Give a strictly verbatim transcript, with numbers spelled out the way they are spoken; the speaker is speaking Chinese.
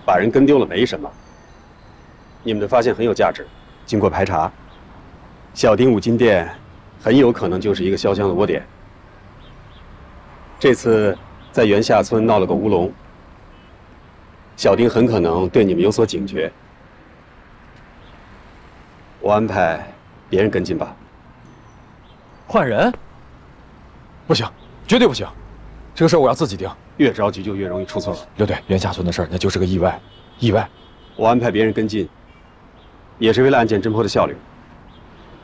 把人跟丢了没什么。你们的发现很有价值，经过排查，小丁五金店很有可能就是一个潇湘的窝点。这次在源下村闹了个乌龙，小丁很可能对你们有所警觉。我安排别人跟进吧。 换人？不行，绝对不行！这个事儿我要自己定。 越着急就越容易出错。 刘队，源下村的事儿那就是个意外，意外。 我安排别人跟进，也是为了案件侦破的效率。